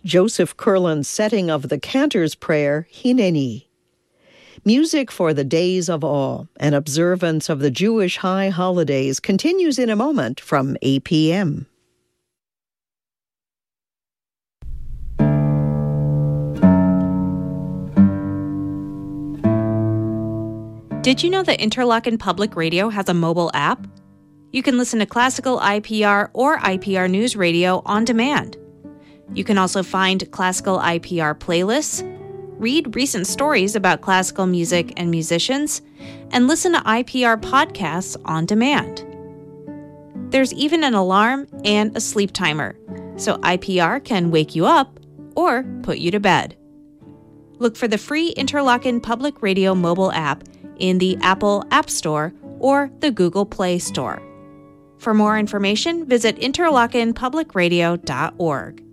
Joseph Curlin's setting of the Cantor's Prayer, Hineni. Music for the Days of Awe, an observance of the Jewish high holidays, continues in a moment from 8 p.m. Did you know that Interlochen Public Radio has a mobile app? You can listen to classical IPR or IPR News Radio on demand. You can also find classical IPR playlists, read recent stories about classical music and musicians, and listen to IPR podcasts on demand. There's even an alarm and a sleep timer, so IPR can wake you up or put you to bed. Look for the free Interlochen Public Radio mobile app in the Apple App Store or the Google Play Store. For more information, visit interlochenpublicradio.org.